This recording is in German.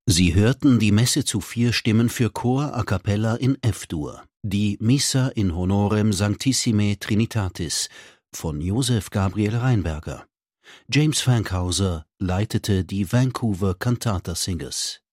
Sie hörten die Messe zu 4 Stimmen für Chor a cappella in F-Dur, die Missa in honorem Sanctissime Trinitatis von Josef Gabriel Rheinberger. James Fankhauser leitete die Vancouver Cantata Singers.